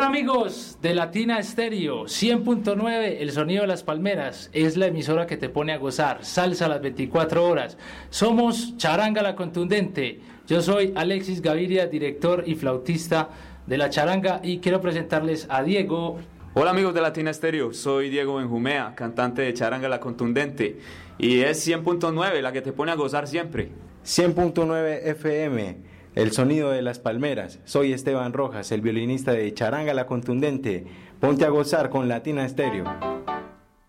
Bueno amigos de Latina Estéreo 100.9, el sonido de las palmeras, es la emisora que te pone a gozar, salsa a las 24 horas. Somos Charanga la Contundente. Yo soy Alexis Gaviria, director y flautista de la charanga, y quiero presentarles a Diego. Hola amigos de Latina Estéreo, soy Diego Benjumea, cantante de Charanga la Contundente, y es 100.9 la que te pone a gozar siempre. 100.9 FM, el sonido de las palmeras. Soy Esteban Rojas, el violinista de Charanga la Contundente. Ponte a gozar con Latina Estéreo.